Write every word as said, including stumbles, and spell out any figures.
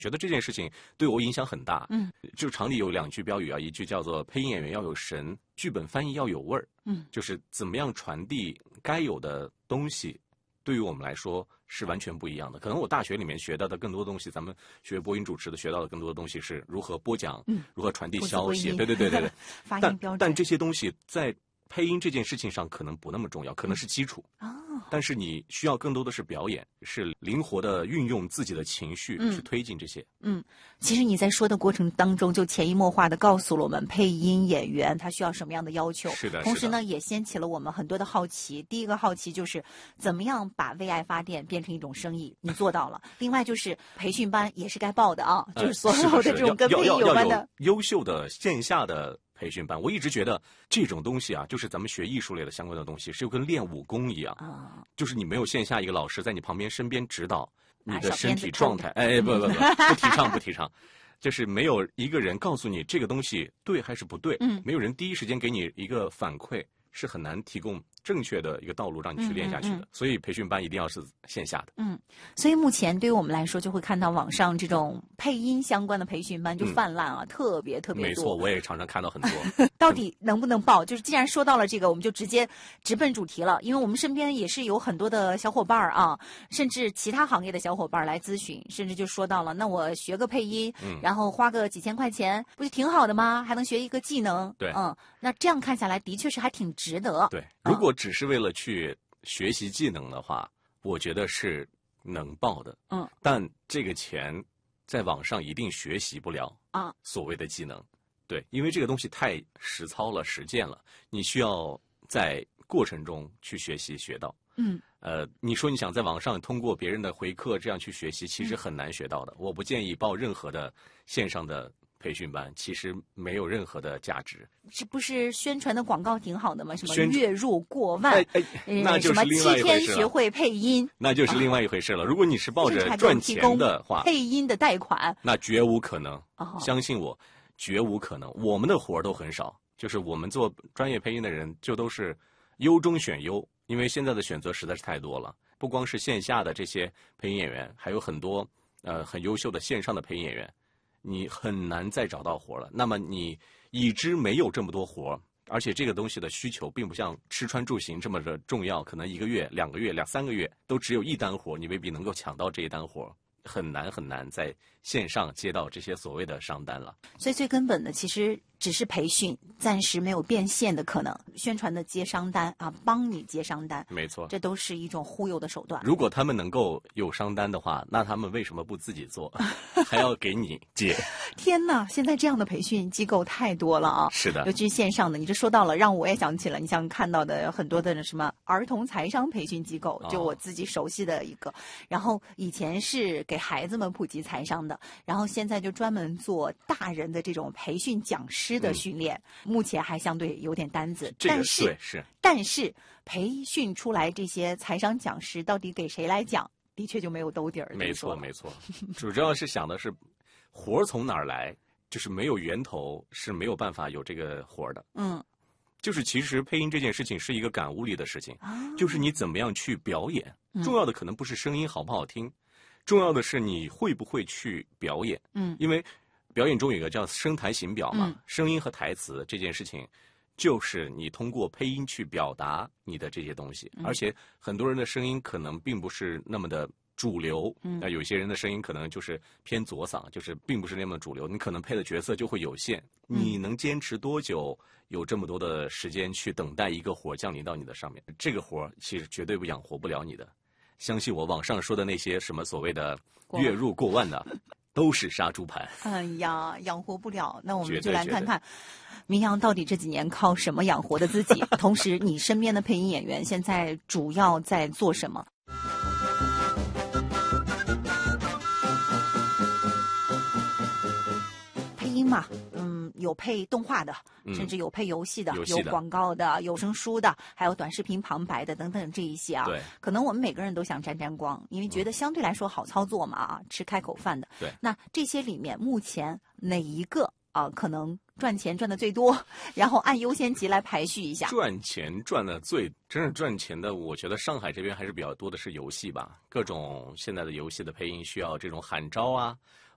觉得这件事情对我影响很大。 嗯， 就厂里有两句标语啊，一句叫做配音演员要有神，剧本翻译要有味儿。 嗯， 就是怎么样传递该有的东西，对于我们来说是完全不一样的。可能我大学里面学到的更多东西，咱们学播音主持的学到的更多的东西是如何播讲， 嗯， 如何传递消息。对对对对对， 发音标准。 但但这些东西在配音这件事情上可能不那么重要，可能是基础。 哦。 但是你需要更多的是表演，是灵活的运用自己的情绪去推进这些。 嗯，其实你在说的过程当中，就潜移默化的告诉了我们配音演员他需要什么样的要求。 是的， 同时呢，也掀起了我们很多的好奇。第一个好奇就是怎么样把为爱发电变成一种生意，你做到了。另外就是培训班也是该报的啊，就是所有的这种跟配音有关的、 呃、优秀的线下的培训班。我一直觉得这种东西啊，就是咱们学艺术类的相关的东西，是跟练武功一样啊，就是你没有线下一个老师在你旁边身边指导你的身体状态，哎，不不不，不提倡不提倡，就是没有一个人告诉你这个东西对还是不对， 嗯， 没有人第一时间给你一个反馈，是很难提供正确的一个道路让你去练下去的。 嗯嗯嗯， 所以培训班一定要是线下的。 嗯，所以目前对于我们来说，就会看到网上这种配音相关的培训班就泛滥啊，嗯、特别特别多。 没错，我也常常看到很多。 到底能不能报？就是既然说到了这个，我们就直接直奔主题了。因为我们身边也是有很多的小伙伴啊，甚至其他行业的小伙伴来咨询，甚至就说到了，那我学个配音， 嗯、 然后花个几千块钱，不就挺好的吗？还能学一个技能。 对， 嗯，那这样看下来，的确是还挺值得。 对，如果只是为了去学习技能的话，我觉得是能报的。 嗯， 但这个钱在网上一定学习不了啊， 所谓的技能。对，因为这个东西太实操了、实践了，你需要在过程中去学习学到。 嗯， 呃，你说你想在网上通过别人的回课这样去学习，其实很难学到的。嗯、我不建议报任何的线上的培训班，其实没有任何的价值。 这不是宣传的广告挺好的吗？什么月入过万，哎哎，那就是另外一回事了。 什么七天学会配音， 那就是另外一回事了。啊、如果你是抱着赚钱的话， 配音的贷款， 那绝无可能。 哦、 相信我。绝无可能，我们的活儿都很少，就是我们做专业配音的人就都是优中选优，因为现在的选择实在是太多了，不光是线下的这些配音演员，还有很多呃很优秀的线上的配音演员，你很难再找到活了。那么你已知没有这么多活，而且这个东西的需求并不像吃穿住行这么的重要，可能一个月、两个月、两三个月都只有一单活，你未必能够抢到这一单活。很难很难在线上接到这些所谓的商单了， 所以最根本的其实只是培训，暂时没有变现的可能。宣传的接商单啊，帮你接商单， 没错， 这都是一种忽悠的手段。 如果他们能够有商单的话，那他们为什么不自己做，还要给你接？ 天哪，现在这样的培训机构太多了啊！ 是的， 尤其是线上的，你这说到了，让我也想起了你像看到的很多的什么儿童财商培训机构，就我自己熟悉的一个。哦、然后以前是给孩子们普及财商的，然后现在就专门做大人的这种培训讲师的训练，嗯、目前还相对有点单子。 这个、 但是对是， 但是培训出来这些财商讲师到底给谁来讲，的确就没有兜底儿。 没错没错，主要是想的是活从哪儿来，就是没有源头是没有办法有这个活的。 嗯， 就是其实配音这件事情是一个感悟力的事情， 啊、 就是你怎么样去表演， 嗯、 重要的可能不是声音好不好听。重要的是你会不会去表演， 嗯， 因为表演中有一个叫声台形表嘛， 嗯、 声音和台词这件事情，就是你通过配音去表达你的这些东西， 嗯、 而且很多人的声音可能并不是那么的主流， 嗯， 那有些人的声音可能就是偏左嗓，就是并不是那么主流，你可能配的角色就会有限， 嗯、 你能坚持多久？有这么多的时间去等待一个活降临到你的上面，这个活其实绝对不养活不了你的。相信我，网上说的那些什么所谓的月入过万的，都是杀猪盘。 哎呀，养活不了。那我们就来看看，明阳到底这几年靠什么养活的自己？同时，你身边的配音演员现在主要在做什么？配音嘛，嗯，有配动画的， 嗯、 甚至有配游戏的， 游戏的有广告的、有声书的，还有短视频旁白的等等这一些啊。 对， 可能我们每个人都想沾沾光，因为觉得相对来说好操作嘛，啊，吃开口饭的。 对， 那这些里面目前哪一个啊、呃、可能赚钱赚的最多？然后按优先级来排序一下。 赚钱赚的最真正赚钱的，我觉得上海这边还是比较多的是游戏吧，各种现在的游戏的配音需要这种喊招啊，